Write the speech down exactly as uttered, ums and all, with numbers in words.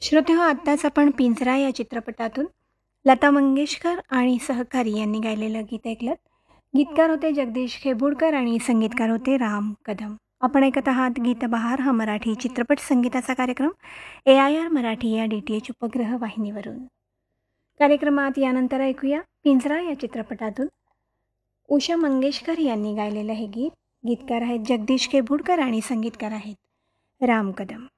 श्रोते हो, आत्ताच आपण पिंजरा या चित्रपटातून लता मंगेशकर आणि सहकारी यांनी गायलेलं गीत ऐकलं. गीतकार होते जगदीश खेबुडकर आणि संगीतकार होते राम कदम. आपण ऐकत आहात गीतबहार हा मराठी चित्रपट संगीताचा कार्यक्रम ए आय आर मराठी या डी टी एच उपग्रह वाहिनीवरून. कार्यक्रमात यानंतर ऐकूया पिंजरा या चित्रपटातून उषा मंगेशकर यांनी गायलेलं हे गीत. गीतकार आहेत जगदीश खेबुडकर आणि संगीतकार आहेत राम कदम.